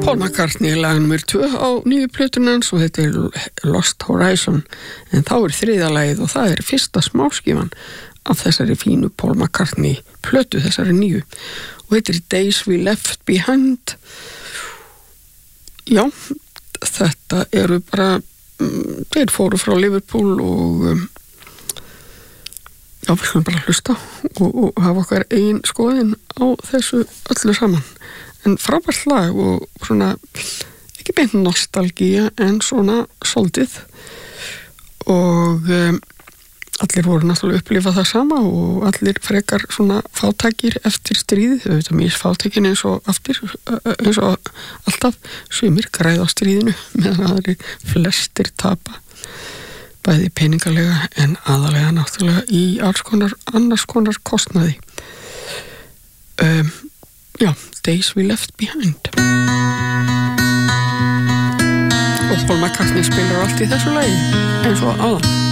Paul McCartney lag nummer 2 á nýju plötunni hans og þetta Lost Horizon, en þá þriðja lagið og það fyrsta smáskífan af þessari fínu Paul McCartney plötu, þessari nýju, og þetta Days We Left Behind. Já, þetta bara þeir fóru frá Liverpool og já, við skulum bara hlusta og hafa okkar eigin skoðun á þessu öllu saman. En frábært lag og svona ekki beint nostalgía en svona soldið og allir voru náttúrulega upplifa það sama og allir frekar svona fátækir eftir stríðið, auðvitað misfátækin eins og alltaf, sumir græða á stríðinu meðan aðrir flestir tapa bæði peningalega en aðalega náttúrulega í annars konar kostnaði. Já, Days We Left Behind. Og Paul McCartney spilar allt í þessu lagi eins og áðan.